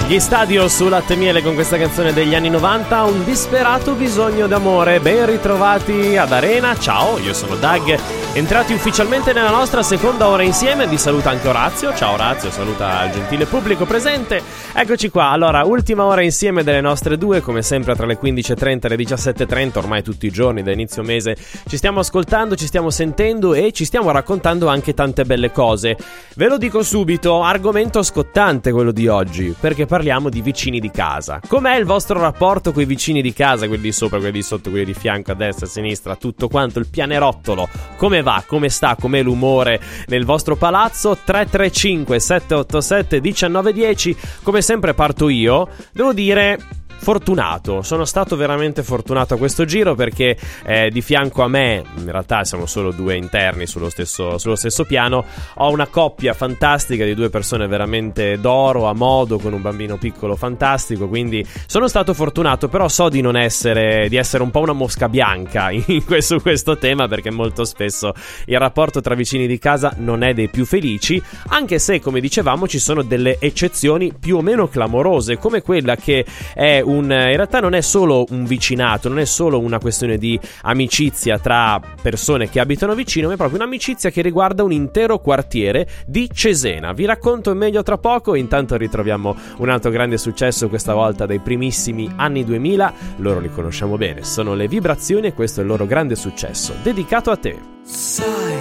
Gli Stadio su Latte e Miele con questa canzone degli anni 90, Un disperato bisogno d'amore. Ben ritrovati ad Arena, ciao, io sono Doug, entrati ufficialmente nella nostra seconda ora insieme. Vi saluta anche Orazio, ciao Orazio, saluta il gentile pubblico presente. Eccoci qua, allora, ultima ora insieme delle nostre due, come sempre tra le 15.30 e le 17.30, ormai tutti i giorni da inizio mese ci stiamo ascoltando, ci stiamo sentendo e ci stiamo raccontando anche tante belle cose. Ve lo dico subito, argomento scottante quello di oggi, perché parliamo di vicini di casa. Com'è il vostro rapporto con i vicini di casa, quelli di sopra, quelli di sotto, quelli di fianco, a destra, a sinistra, tutto quanto, il pianerottolo? Come va? Come sta? Com'è l'umore nel vostro palazzo? 335 787 1910. Come sempre parto io. Devo dire, fortunato, sono stato veramente fortunato a questo giro perché di fianco a me, in realtà siamo solo due interni sullo stesso piano, ho una coppia fantastica di due persone veramente d'oro, a modo, con un bambino piccolo fantastico, quindi sono stato fortunato, però so di essere un po' una mosca bianca su questo tema, perché molto spesso il rapporto tra vicini di casa non è dei più felici, anche se, come dicevamo, ci sono delle eccezioni più o meno clamorose, come quella che è in realtà non è solo un vicinato, non è solo una questione di amicizia tra persone che abitano vicino, ma è proprio un'amicizia che riguarda un intero quartiere di Cesena. Vi racconto meglio tra poco, intanto ritroviamo un altro grande successo, questa volta dai primissimi anni 2000, loro li conosciamo bene, sono le Vibrazioni e questo è il loro grande successo, dedicato a te.